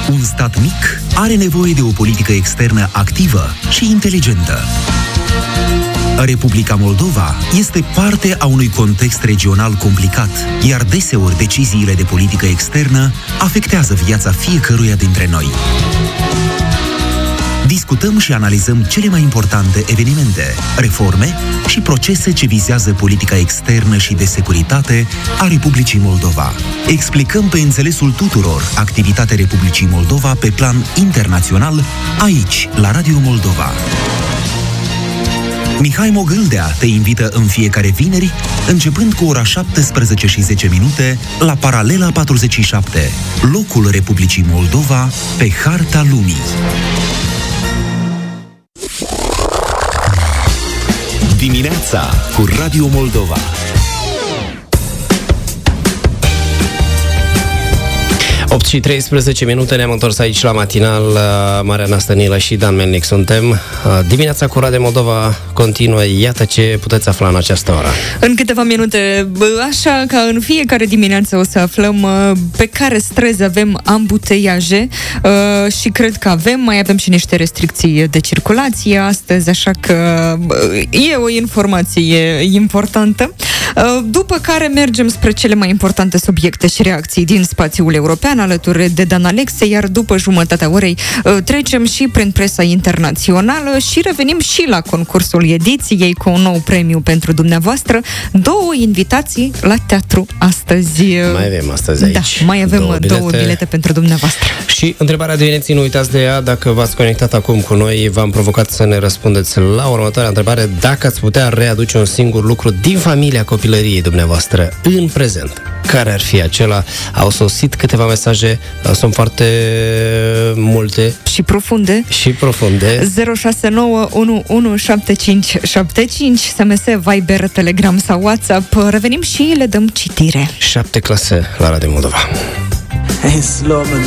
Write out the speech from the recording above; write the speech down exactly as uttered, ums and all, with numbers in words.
Un stat mic are nevoie de o politică externă activă și inteligentă. Republica Moldova este parte a unui context regional complicat, iar deseori deciziile de politică externă afectează viața fiecăruia dintre noi. Discutăm și analizăm cele mai importante evenimente, reforme și procese ce vizează politica externă și de securitate a Republicii Moldova. Explicăm pe înțelesul tuturor activitatea Republicii Moldova pe plan internațional, aici, la Radio Moldova. Mihai Mogâldea te invită în fiecare vineri, începând cu ora șaptesprezece și zece minute, la Paralela patruzeci și șapte, locul Republicii Moldova pe harta lumii. Dimineața cu Radio Moldova. opt și treisprezece minute, ne-am întors aici la matinal. Mariana Stănilă și Dan Melnic suntem. Dimineața cu Radio Moldova continuă. Iată ce puteți afla în această oră. În câteva minute, așa ca în fiecare dimineață o să aflăm pe care străzi avem ambuteiaje și cred că avem, mai avem și niște restricții de circulație astăzi, așa că e o informație importantă. După care mergem spre cele mai importante subiecte și reacții din spațiul european, alături de Dan Alexe, iar după jumătatea orei trecem și prin presa internațională și revenim și la concursul ediției cu un nou premiu pentru dumneavoastră. Două invitații la teatru astăzi. Mai avem astăzi aici. Da, mai avem două bilete, două bilete pentru dumneavoastră. Și întrebarea dimineții, nu uitați de ea, dacă v-ați conectat acum cu noi, v-am provocat să ne răspundeți la următoarea întrebare: dacă ați putea readuce un singur lucru din familia copilăriei dumneavoastră în prezent, care ar fi acela? Au sosit câteva mesaje, sunt foarte multe. Și profunde. Și profunde. zero șase nouă unu unu șapte cinci șapte cinci, S M S, Viber, Telegram sau WhatsApp. Revenim și le dăm citire. Șapte clase la Radio Moldova. Hey, slow